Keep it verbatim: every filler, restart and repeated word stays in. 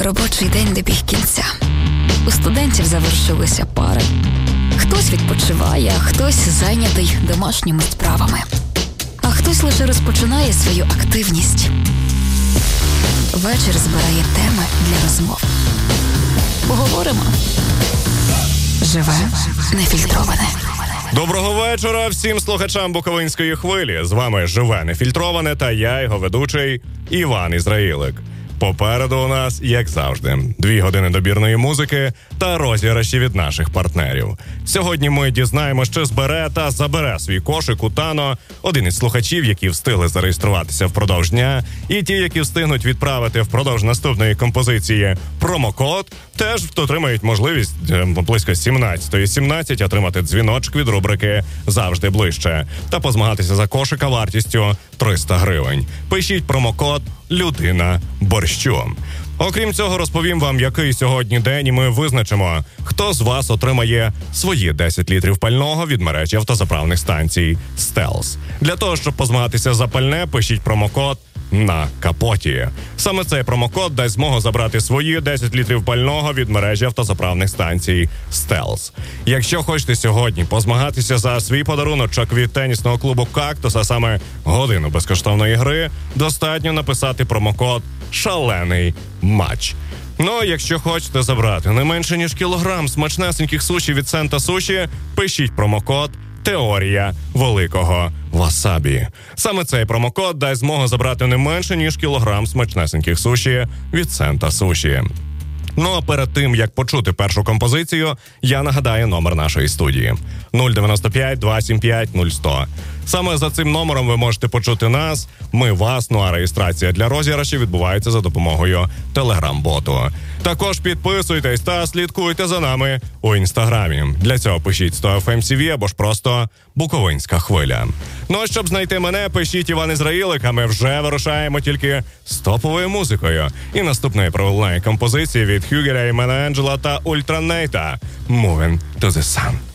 Робочий день добіг кінця. У студентів завершилися пари. Хтось відпочиває, а хтось зайнятий домашніми справами. А хтось лише розпочинає свою активність. Вечір збирає теми для розмов. Поговоримо. Живе нефільтроване. Доброго вечора всім слухачам Буковинської хвилі. З вами Живе нефільтроване та я, його ведучий Іван Ізраїлик. Попереду у нас, як завжди, дві години добірної музики та розіграші від наших партнерів. Сьогодні ми дізнаємося, чи збере та забере свій кошик у Тано один із слухачів, які встигли зареєструватися впродовж дня, і ті, які встигнуть відправити впродовж наступної композиції промокод, теж отримають можливість близько сімнадцятої сімнадцять отримати дзвіночок від рубрики «Завжди ближче» та позмагатися за кошика вартістю триста гривень. Пишіть промокод «Людина борщу». Окрім цього, розповім вам, який сьогодні день, і ми визначимо, хто з вас отримає свої десять літрів пального від мережі автозаправних станцій «Стелс». Для того, щоб позмагатися за пальне, пишіть промокод на капоті. Саме цей промокод дасть змогу забрати свої десять літрів пального від мережі автозаправних станцій «Стелс». Якщо хочете сьогодні позмагатися за свій подаруночок від тенісного клубу «Кактус», а саме годину безкоштовної гри, достатньо написати промокод «Шалений матч». Ну, якщо хочете забрати не менше, ніж кілограм смачнесеньких суші від Сента Суші, пишіть промокод «Теорія великого васабі». Саме цей промокод дасть змогу забрати не менше, ніж кілограм смачнесеньких суші від Сента Суші. Ну, а перед тим, як почути першу композицію, я нагадаю номер нашої студії нуль дев'яносто п'ять два сім п'ять нуль сто. Саме за цим номером ви можете почути нас, ми вас, ну а реєстрація для розіграшів відбувається за допомогою телеграм-боту. Також підписуйтесь та слідкуйте за нами у інстаграмі. Для цього пишіть сто еф ем Сі Ві або ж просто Буковинська хвиля. Ну а щоб знайти мене, пишіть Іван Ізраїлик, а ми вже вирушаємо тільки з топовою музикою. І наступної провальної композиції від Хюгеля і Мене Анджела та Ультранейта «Moving to the Sun».